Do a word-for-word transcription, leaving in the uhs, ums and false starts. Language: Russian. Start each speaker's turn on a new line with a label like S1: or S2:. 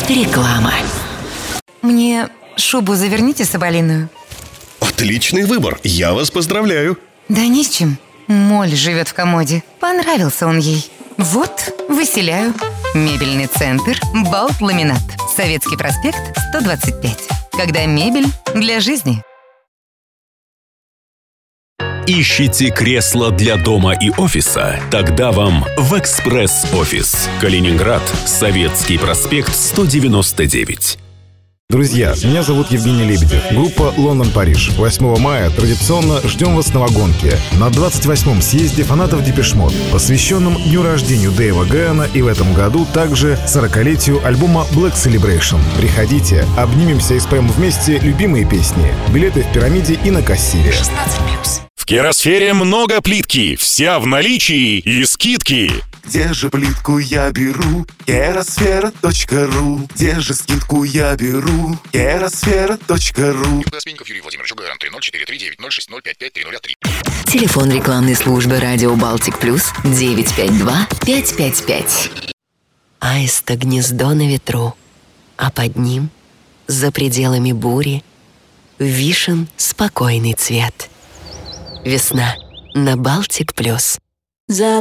S1: Реклама. Мне шубу заверните соболиную.
S2: Отличный выбор, я вас поздравляю.
S1: Да ни с чем. Моль живет в комоде. Понравился он ей. Вот, выселяю. Мебельный центр «Балт Ламинат». Советский проспект, сто двадцать пять. Когда мебель для жизни.
S3: Ищите кресло для дома и офиса? Тогда вам в «Экспресс-офис». Калининград, Советский проспект, сто девяносто девять.
S4: Друзья, меня зовут Евгений Лебедев. Группа «Лондон-Париж». восьмого мая традиционно ждем вас на Вагонке на двадцать восьмом съезде фанатов Депеш Мод, посвященном дню рождения Дэйва Гэана и в этом году также сорокалетию альбома Black Celebration. Приходите, обнимемся и споем вместе любимые песни. Билеты в «Пирамиде» и на кассире.
S1: шестнадцать плюс.
S5: В Керасфере много плитки, вся в наличии и скидки.
S6: Где же плитку я беру? Керасфера точка ру. Где же скидку я беру? Керасфера точка ру.
S5: Юрий Владимирович, гаранты ноль четыре три девять ноль шесть ноль пять пять три ноль три.
S1: Телефон рекламной службы «Радио Балтик Плюс» девять пять два пять пять пять. Аиста гнездо на ветру, а под ним, за пределами бури, вишен спокойный цвет. Весна на Балтик Плюс. За